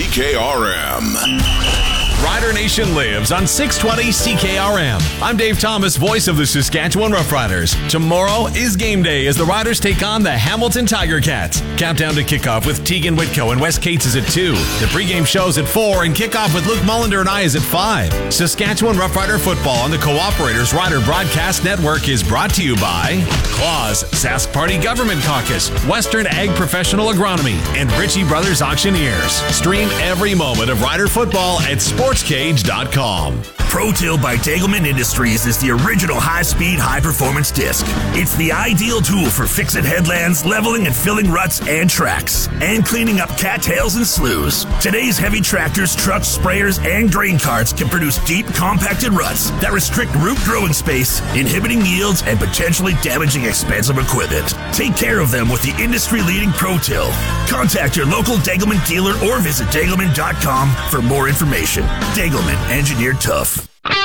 CKRM. Rider Nation lives on 620 CKRM. I'm Dave Thomas, voice of the Saskatchewan Roughriders. Tomorrow is game day as the Riders take on the Hamilton Tiger Cats. Countdown to kickoff with Tegan Whitco and Wes Cates is at 2. The pregame show's at 4, and kickoff with Luke Mullender and I is at 5. Saskatchewan Roughrider football on the Cooperators Rider Broadcast Network is brought to you by Claus, Sask Party Government Caucus, Western Ag Professional Agronomy, and Ritchie Brothers Auctioneers. Stream every moment of Rider football at sportscage.com. ProTill by Degelman Industries is the original high-speed, high-performance disc. It's the ideal tool for fixing headlands, leveling and filling ruts and tracks, and cleaning up cattails and sloughs. Today's heavy tractors, trucks, sprayers, and grain carts can produce deep, compacted ruts that restrict root growing space, inhibiting yields, and potentially damaging expensive equipment. Take care of them with the industry-leading ProTill. Contact your local Degelman dealer or visit Degelman.com for more information. Degelman, engineered tough.